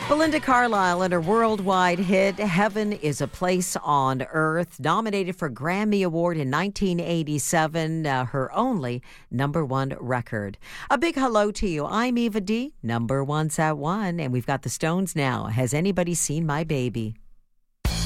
Belinda Carlisle and her worldwide hit, Heaven is a Place on Earth, nominated for Grammy Award in 1987, her only #1 record. A big hello to you. I'm Eva D, #1's at 1, and we've got the Stones now. Has anybody seen my baby?